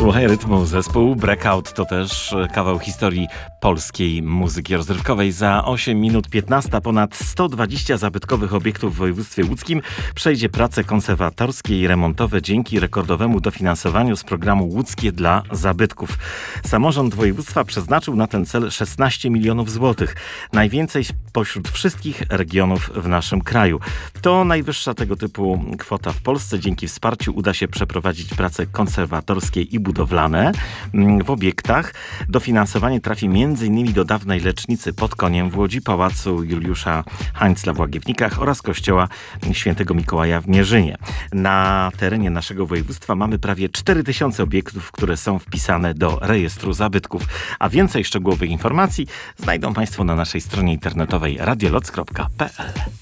Słuchaj rytmu, zespół Breakout to też kawał historii polskiej muzyki rozrywkowej. Za 8 minut 15 ponad 120 zabytkowych obiektów w województwie łódzkim przejdzie prace konserwatorskie i remontowe dzięki rekordowemu dofinansowaniu z programu Łódzkie dla Zabytków. Samorząd województwa przeznaczył na ten cel 16 milionów złotych. Najwięcej pośród wszystkich regionów w naszym kraju. To najwyższa tego typu kwota w Polsce. Dzięki wsparciu uda się przeprowadzić prace konserwatorskie i budowlane w obiektach. Dofinansowanie trafi m.in. do dawnej lecznicy pod Koniem w Łodzi, Pałacu Juliusza Hańcla w Łagiewnikach oraz kościoła Świętego Mikołaja w Mierzynie. Na terenie naszego województwa mamy prawie 4000 obiektów, które są wpisane do rejestru zabytków. A więcej szczegółowych informacji znajdą Państwo na naszej stronie internetowej radioloc.pl.